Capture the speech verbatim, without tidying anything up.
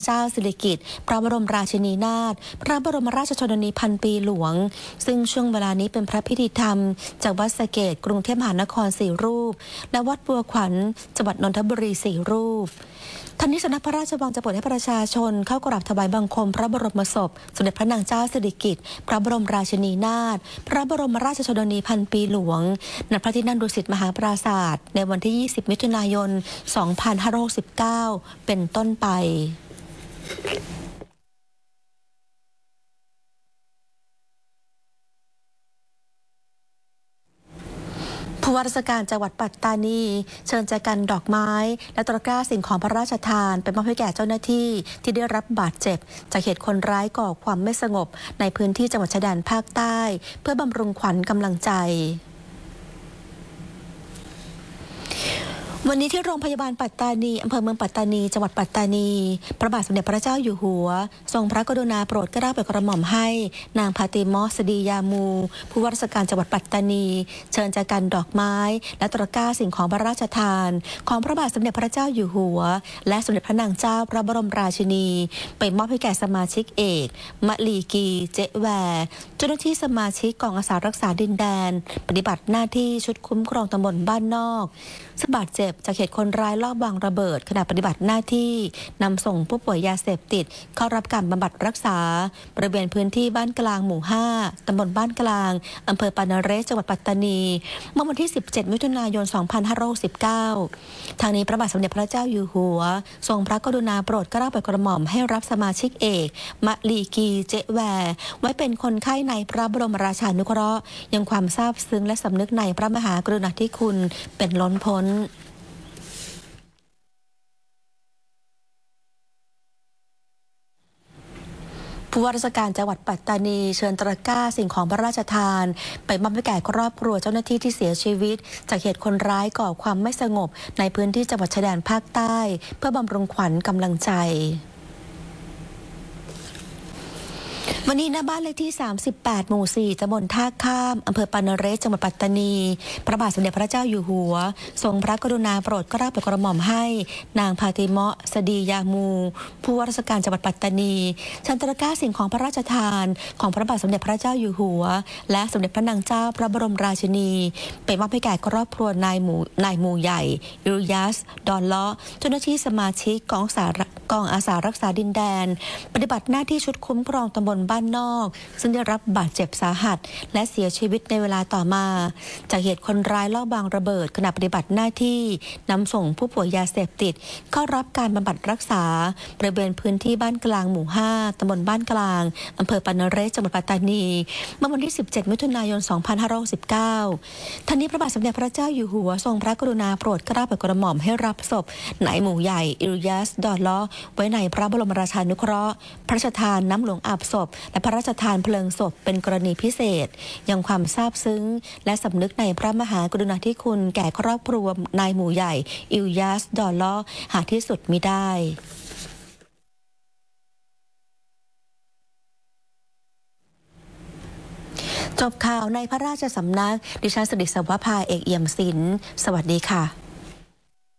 เจ้าสิริกิติ์พระบรมราชินีนาถพระบรมราชชนนีพันปีหลวงซึ่งช่วงเวลานี้เป็นพระพิธีธรรมจากวัดสะเกษกรุงเทพมหานครสี่รูปและวัดบัวขวัญจังหวัดนนทบุรีสี่รูปท่านนี้สำนักพระราชวังจะเปิดให้ประชาชนเข้ากราบถวายบังคมพระบรมศพสมเด็จพระนางเจ้าสิริกิติ์พระบรมราชินีนาถพระบรมราชชนนีพันปีหลวงณพระที่นั่งดุสิตมหาปราสาทในวันที่ยี่สิบมิถุนายนสองพันห้าร้อยหกสิบเก้าเป็นต้นไปผู้ว่าราชการจังหวัดปัตตานีเชิญใจกันดอกไม้และตะกร้าสิ่งของพระราชทานไปมอบให้แก่เจ้าหน้าที่ที่ได้รับบาดเจ็บจากเหตุคนร้ายก่อความไม่สงบในพื้นที่จังหวัดชายแดนภาคใต้เพื่อบำรุงขวัญกำลังใจวันนี้ที่โรงพยาบาลปัตตานีอำเภอเมืองปัตตานีจังหวัดปัตตานีพระบาทสมเด็จพระเจ้าอยู่หัวทรงพระกรุณาโปรดเกล้าโปรดกระหม่อมให้นางพาติมอสดียามูผู้ว่าราชการจังหวัดปัตตานีเชิญจากกันดอกไม้และตะกร้าสิ่งของพระราชทานของพระบาทสมเด็จพระเจ้าอยู่หัวและสมเด็จพระนางเจ้าพระบรมราชินีไปมอบให้แก่สมาชิกเอกมะลีกีเจแวเจ้าหน้าที่สมาชิกกองอาสารักษาดินแดนปฏิบัติหน้าที่ชุดคุ้มครองตำบลบ้านนอกสบาดเจ็บจากเหตุคนร้ายลอบวางระเบิดขณะปฏิบัติหน้าที่นำส่งผู้ป่วยยาเสพติดเข้ารับการบำบัดรักษาบริเวณพื้นที่บ้านกลางหมู่ห้าตำบลบ้านกลางอำเภอปานาเรศจังหวัดปัตตานีเมื่อวันที่สิบเจ็ดมิถุนายนสองพันห้าร้อยหกสิบเก้าทางนี้พระบาทสมเด็จพระเจ้าอยู่หัวทรงพระกรุณาโปรดเกล้าโปรดกระหม่อมให้รับสมาชิกเอกมะลีกีเจแวไว้เป็นคนไข้ในพระบรมราชานุเคราะห์ยังความซาบซึ้งและสำนึกในพระมหากรุณาธิคุณเป็นล้นพ้นผู้ว่าราชการจังหวัดปัตตานีเชิญตะกร้าสิ่งของพระราชทานไปมอบให้แก่ครอบครัวเจ้าหน้าที่ที่เสียชีวิตจากเหตุคนร้ายก่อความไม่สงบในพื้นที่จังหวัดชายแดนภาคใต้เพื่อบำรุงขวัญกำลังใจวันนี้หน้าบ้านเลขที่สามสิบแปดหมู่สี่ตำบลท่าข้ามอำเภอปานาเรศจังหวัดปัตตานีพระบาทสมเด็จพระเจ้าอยู่หัวทรงพระกรุณาโปรดเกล้าโปรดกระหม่อมให้นางพาติมะสดียามูผู้ว่าราชการจังหวัดปัตตานีชันตะกร้าสิ่งของพระราชทานของพระบาทสมเด็จพระเจ้าอยู่หัวและสมเด็จพระนางเจ้าพระบรมราชินีไปมอบให้แก่ครอบครัวนายหมู่นายหมู่ใหญ่อิรุยัสดอนเลาะเจ้าหน้าที่สมาชิกกองอาสากองอาสารักษาดินแดนปฏิบัติหน้าที่ชุดคุ้มครองตำบลบ้านนอกซึ่งได้รับบาดเจ็บสาหัสและเสียชีวิตในเวลาต่อมาจากเหตุคนร้ายลอบวางระเบิดขณะปฏิบัติหน้าที่นำส่งผู้ป่วยยาเสพติดเข้ารับการบำบัดรักษาบริเวณพื้นที่บ้านกลางหมู่ห้าตำบลบ้านกลางอำเภอปานาเรศจังหวัดปัตตานีเมื่อวันที่สิบเจ็ดมิถุนายนสองพันห้าร้อยหกสิบเก้าท่านนี้พระบาทสมเด็จพระเจ้าอยู่หัวทรงพระกรุณาโปรดเกล้าโปรดกระหม่อมให้รับศพนายหมู่ใหญ่อิรุยัสดอนเลาะไว้ในพระบรมราชานุเคราะห์พระราชทานน้ำหลวงอาบศพและพระราชทานเพลิงศพเป็นกรณีพิเศษยังความซาบซึ้งและสำนึกในพระมหากรุณาธิคุณแก่ครอบครัวนายหมู่ใหญ่อิรุยัสดอนเลาะหาที่สุดมิได้จบข่าวในพระราชสำนักดิฉันสดิษฐ์ สวภา เอกเอี่ยมศิลป์สวัสดีค่ะ